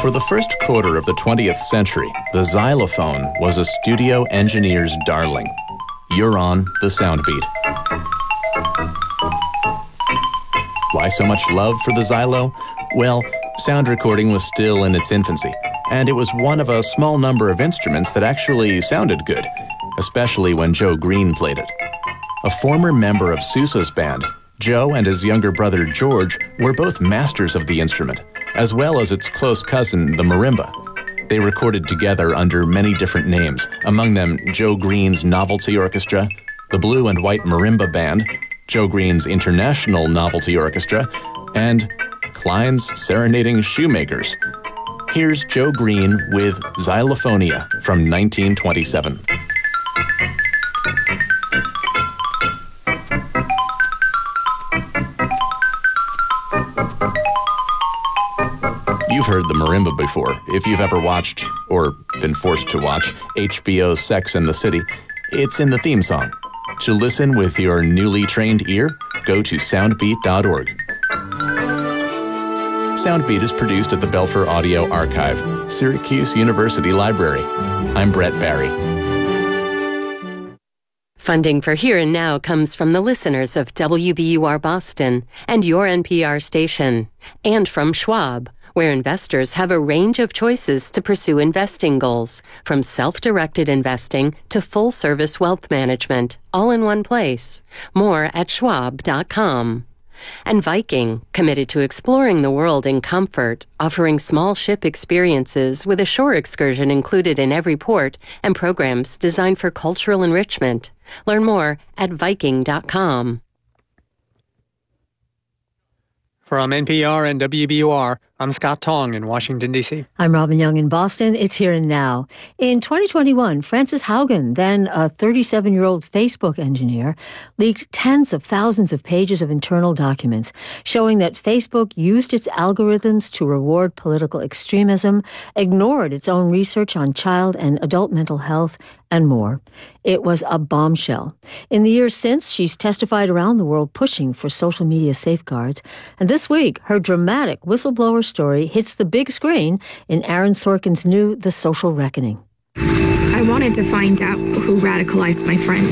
For the first quarter of the 20th century, the xylophone was a studio engineer's darling. You're on the Soundbeat. Why so much love for the xylo? Well, sound recording was still in its infancy, and it was one of a small number of instruments that actually sounded good, especially when Joe Green played it. A former member of Sousa's band, Joe and his younger brother George were both masters of the instrument, as well as its close cousin, the marimba. They recorded together under many different names, among them Joe Green's Novelty Orchestra, the Blue and White Marimba Band, Joe Green's International Novelty Orchestra, and Klein's Serenading Shoemakers. Here's Joe Green with Xylophonia from 1927. You've heard the marimba before, if you've ever watched, or been forced to watch, HBO's Sex and the City. It's in the theme song. To listen with your newly trained ear, go to soundbeat.org. Soundbeat is produced at the Belfer Audio Archive, Syracuse University Library. I'm Brett Barry. Funding for Here and Now comes from the listeners of WBUR Boston and your NPR station, and from Schwab, where investors have a range of choices to pursue investing goals, from self-directed investing to full-service wealth management, all in one place. More at schwab.com. And Viking, committed to exploring the world in comfort, offering small ship experiences with a shore excursion included in every port and programs designed for cultural enrichment. Learn more at Viking.com. From NPR and WBUR, I'm Scott Tong in Washington, D.C. I'm Robin Young in Boston. It's Here and Now. In 2021, Frances Haugen, then a 37-year-old Facebook engineer, leaked tens of thousands of pages of internal documents showing that Facebook used its algorithms to reward political extremism, ignored its own research on child and adult mental health, and more. It was a bombshell. In the years since, she's testified around the world pushing for social media safeguards. And this week, her dramatic whistleblower story hits the big screen in Aaron Sorkin's new The Social Reckoning. I wanted to find out who radicalized my friend.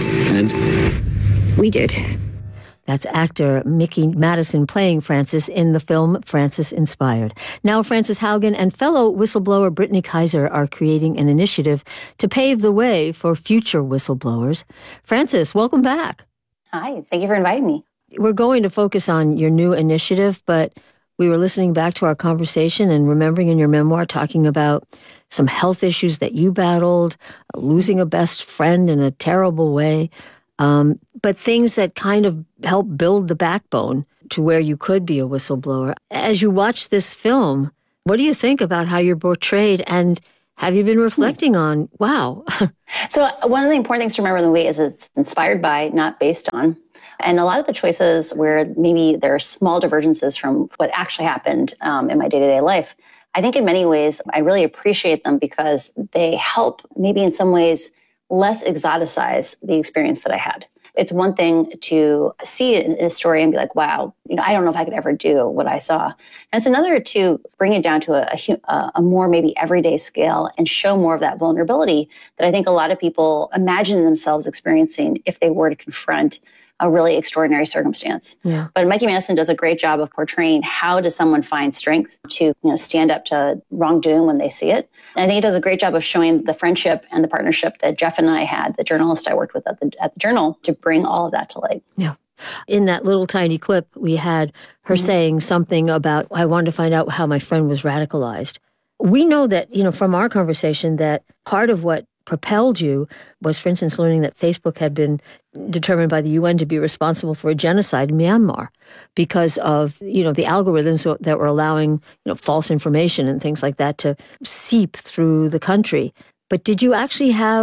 And? We did. That's actor Mickey Madison playing Frances in the film Frances Inspired. Now Frances Haugen and fellow whistleblower Brittany Kaiser are creating an initiative to pave the way for future whistleblowers. Frances, welcome back. Hi, thank you for inviting me. We're going to focus on your new initiative, but we were listening back to our conversation and remembering in your memoir talking about some health issues that you battled, losing a best friend in a terrible way. But things that kind of help build the backbone to where you could be a whistleblower. As you watch this film, what do you think about how you're portrayed, and have you been reflecting on, wow? So one of the important things to remember in the movie is it's inspired by, not based on. And a lot of the choices where maybe there are small divergences from what actually happened in my day-to-day life, I think in many ways I really appreciate them because they help maybe in some ways less exoticize the experience that I had. It's one thing to see it in a story and be like, wow, I don't know if I could ever do what I saw. And it's another to bring it down to a more maybe everyday scale and show more of that vulnerability that I think a lot of people imagine themselves experiencing if they were to confront a really extraordinary circumstance. Yeah. But Mikey Madison does a great job of portraying how does someone find strength to stand up to wrongdoing when they see it. And I think it does a great job of showing the friendship and the partnership that Jeff and I had, the journalist I worked with at the Journal, to bring all of that to light. Yeah. In that little tiny clip, we had her saying something about, I wanted to find out how my friend was radicalized. We know that, from our conversation, that part of what propelled you was, for instance, learning that Facebook had been determined by the UN to be responsible for a genocide in Myanmar because of, the algorithms that were allowing, false information and things like that to seep through the country. But did you actually have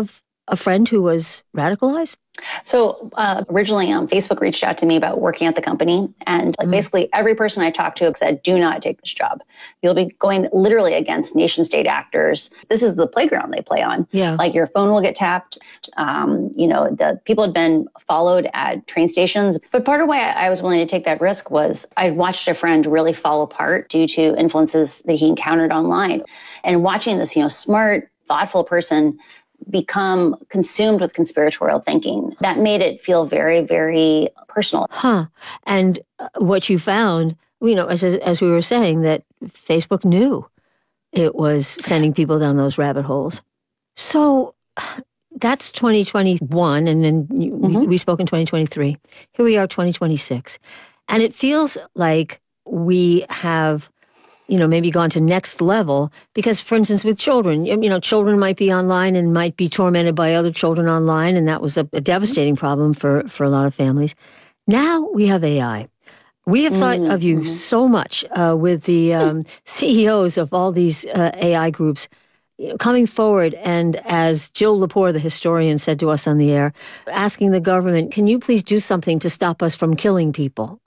a friend who was radicalized? So originally, Facebook reached out to me about working at the company. And basically every person I talked to said, do not take this job. You'll be going literally against nation state actors. This is the playground they play on. Yeah. Like your phone will get tapped. The people had been followed at train stations. But part of why I was willing to take that risk was I watched a friend really fall apart due to influences that he encountered online. And watching this, smart, thoughtful person become consumed with conspiratorial thinking. That made it feel very, very personal. And what you found, as we were saying, that Facebook knew it was sending people down those rabbit holes. So that's 2021, and then we spoke in 2023. Here we are, 2026. And it feels like we have maybe gone to next level because, for instance, with children, children might be online and might be tormented by other children online, and that was a devastating problem for a lot of families. Now we have AI. We have thought of you so much with the CEOs of all these AI groups coming forward, and as Jill Lepore, the historian, said to us on the air, asking the government, can you please do something to stop us from killing people,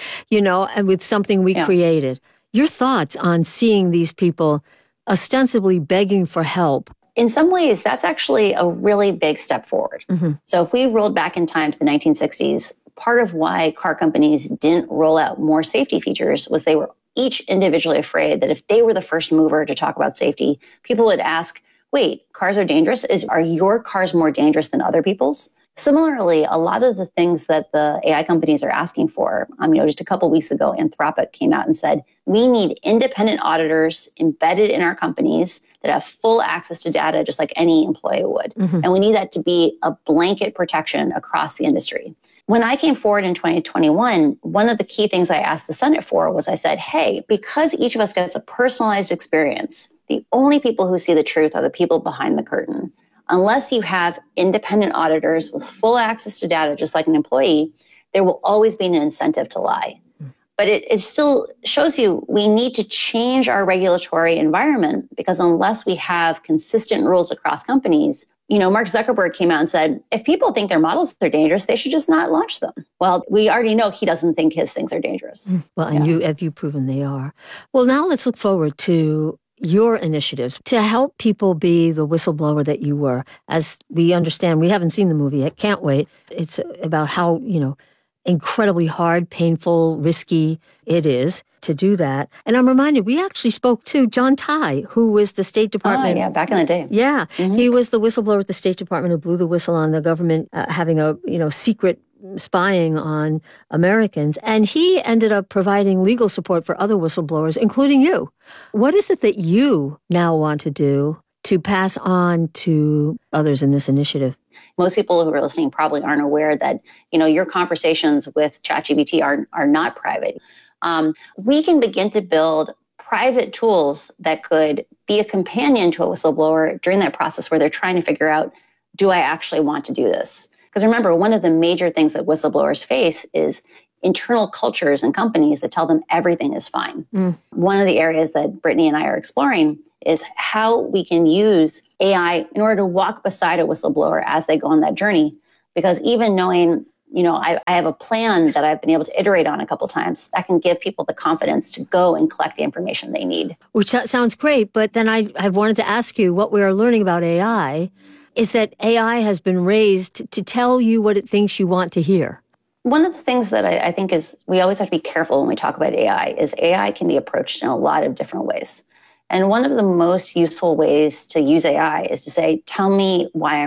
and with something we created. Your thoughts on seeing these people ostensibly begging for help? In some ways, that's actually a really big step forward. So if we rolled back in time to the 1960s, part of why car companies didn't roll out more safety features was they were each individually afraid that if they were the first mover to talk about safety, people would ask, wait, cars are dangerous? Are your cars more dangerous than other people's? Similarly, a lot of the things that the AI companies are asking for, just a couple of weeks ago, Anthropic came out and said, we need independent auditors embedded in our companies that have full access to data, just like any employee would. And we need that to be a blanket protection across the industry. When I came forward in 2021, one of the key things I asked the Senate for was I said, hey, because each of us gets a personalized experience, the only people who see the truth are the people behind the curtain. Unless you have independent auditors with full access to data, just like an employee, there will always be an incentive to lie. But it still shows you we need to change our regulatory environment because unless we have consistent rules across companies, Mark Zuckerberg came out and said, if people think their models are dangerous, they should just not launch them. Well, we already know he doesn't think his things are dangerous. Well, and you've proven they are. Well, now let's look forward to your initiatives to help people be the whistleblower that you were. As we understand, we haven't seen the movie yet, can't wait. It's about how, incredibly hard, painful, risky it is to do that. And I'm reminded, we actually spoke to John Tai, who was the State Department. Back in the day. Yeah, he was the whistleblower at the State Department who blew the whistle on the government having a, secret spying on Americans. And he ended up providing legal support for other whistleblowers, including you. What is it that you now want to do to pass on to others in this initiative? Most people who are listening probably aren't aware that, your conversations with ChatGPT are not private. We can begin to build private tools that could be a companion to a whistleblower during that process where they're trying to figure out, do I actually want to do this? Because remember, one of the major things that whistleblowers face is internal cultures and companies that tell them everything is fine. One of the areas that Brittany and I are exploring is how we can use AI in order to walk beside a whistleblower as they go on that journey. Because even knowing, I have a plan that I've been able to iterate on a couple times, that can give people the confidence to go and collect the information they need. Which sounds great, but then I've wanted to ask you, what we are learning about AI is that AI has been raised to tell you what it thinks you want to hear. One of the things that I think is we always have to be careful when we talk about AI is AI can be approached in a lot of different ways. And one of the most useful ways to use AI is to say, tell me why I'm